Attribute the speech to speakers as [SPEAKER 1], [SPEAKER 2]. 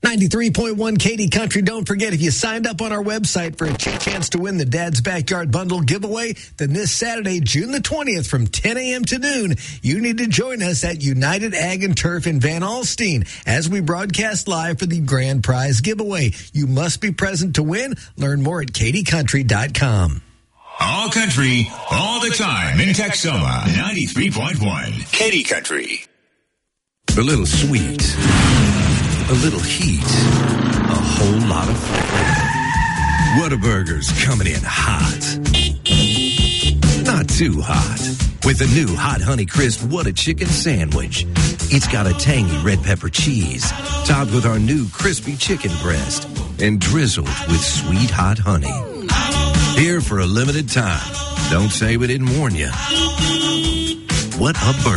[SPEAKER 1] 93.1 Katy Country. Don't forget, if you signed up on our website for a chance to win the Dad's Backyard Bundle giveaway, then this Saturday, June the 20th from 10 a.m. to noon, you need to join us at United Ag and Turf in Van Alstyne as we broadcast live for the grand prize giveaway. You must be present to win. Learn more at katycountry.com.
[SPEAKER 2] All country, all the time in Texoma, 93.1 Katy Country.
[SPEAKER 3] A little sweet, a little heat, a whole lot of flavor. Whataburger's coming in hot. Not too hot. With the new Hot Honey Crisp Whata Chicken Sandwich. It's got a tangy red pepper cheese, topped with our new crispy chicken breast, and drizzled with sweet hot honey. Here for a limited time. Don't say we didn't warn you. What a burger.